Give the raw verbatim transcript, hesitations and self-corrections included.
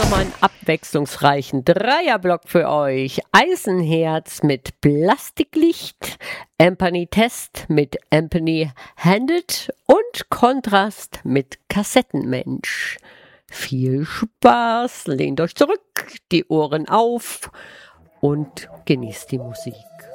mal einen abwechslungsreichen Dreierblock für euch. Eisenherz mit Plastiklicht, Ampany Test mit Ampany Handed und Kontrast mit Kassettenmensch. Viel Spaß, lehnt euch zurück, die Ohren auf und genießt die Musik.